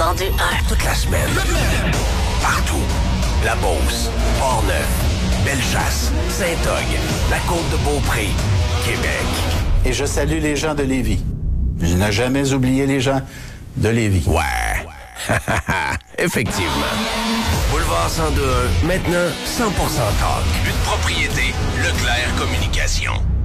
vendu un. Toute la semaine. Partout. La Beauce, Portneuf, Bellechasse, Saint-Og, la Côte-de-Beaupré, Québec. Et je salue les gens de Lévis. Je n'ai jamais oublié les gens de Lévis. Ouais. Effectivement. Boulevard 102.1, maintenant 100% talk. Une propriété Leclerc Communication.